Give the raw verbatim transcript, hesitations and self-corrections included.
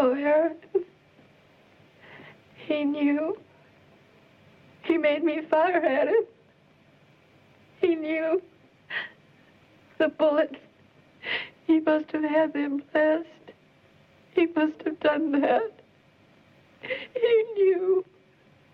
Oh, Aaron. He knew. He made me fire at him. He knew. The bullets. He must have had them blessed. He must have done that. He knew.